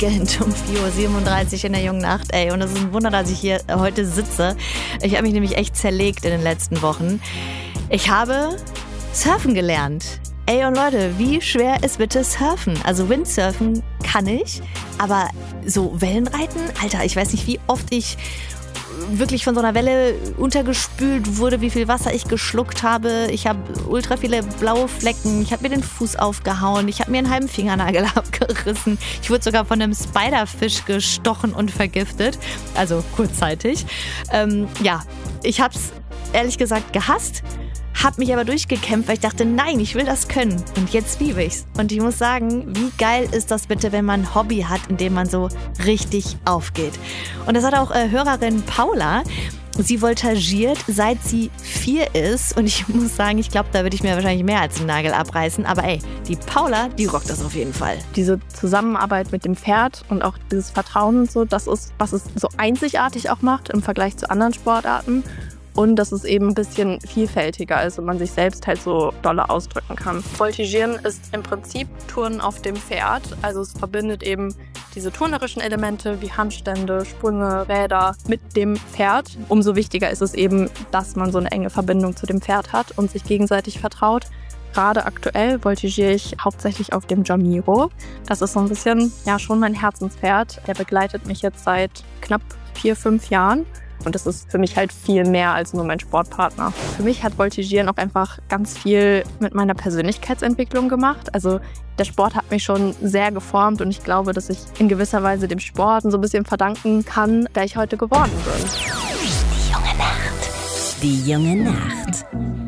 Weekend um 4:37 Uhr in der jungen Nacht. Ey, und es ist ein Wunder, dass ich hier heute sitze. Ich habe mich nämlich echt zerlegt in den letzten Wochen. Ich habe surfen gelernt. Ey, und Leute, wie schwer ist bitte Surfen? Also Windsurfen kann ich, aber so Wellenreiten? Alter, ich weiß nicht, wie oft ich wirklich von so einer Welle untergespült wurde, wie viel Wasser ich geschluckt habe. Ich habe ultra viele blaue Flecken. Ich habe mir den Fuß aufgehauen. Ich habe mir einen halben Fingernagel abgerissen. Ich wurde sogar von einem Spiderfisch gestochen und vergiftet. Also kurzzeitig. Ich habe es ehrlich gesagt gehasst. Hab mich aber durchgekämpft, weil ich dachte, nein, ich will das können. Und jetzt liebe ich's. Und ich muss sagen, wie geil ist das bitte, wenn man ein Hobby hat, in dem man so richtig aufgeht. Und das hat auch Hörerin Paula. Sie voltigiert, seit sie 4 ist. Und ich muss sagen, ich glaube, da würde ich mir wahrscheinlich mehr als einen Nagel abreißen. Aber ey, die Paula, die rockt das auf jeden Fall. Diese Zusammenarbeit mit dem Pferd und auch dieses Vertrauen und so, das ist, was es so einzigartig auch macht im Vergleich zu anderen Sportarten. Und dass es eben ein bisschen vielfältiger ist und man sich selbst halt so dolle ausdrücken kann. Voltigieren ist im Prinzip Touren auf dem Pferd. Also es verbindet eben diese turnerischen Elemente wie Handstände, Sprünge, Räder mit dem Pferd. Umso wichtiger ist es eben, dass man so eine enge Verbindung zu dem Pferd hat und sich gegenseitig vertraut. Gerade aktuell voltigiere ich hauptsächlich auf dem Jamiro. Das ist so ein bisschen, ja, schon mein Herzenspferd. Der begleitet mich jetzt seit knapp 4-5 Jahren. Und das ist für mich halt viel mehr als nur mein Sportpartner. Für mich hat Voltigieren auch einfach ganz viel mit meiner Persönlichkeitsentwicklung gemacht. Also der Sport hat mich schon sehr geformt und ich glaube, dass ich in gewisser Weise dem Sport so ein bisschen verdanken kann, wer ich heute geworden bin. Die junge Nacht. Die junge Nacht.